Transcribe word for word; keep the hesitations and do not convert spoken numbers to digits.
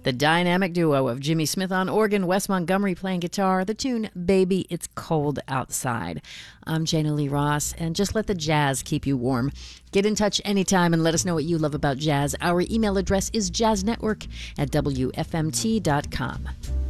The dynamic duo of Jimmy Smith on organ, Wes Montgomery playing guitar, the tune Baby It's Cold Outside. I'm Jana Lee Ross, and just let the jazz keep you warm. Get in touch anytime and let us know what you love about jazz. Our email address is jazznetwork at W F M T dot com.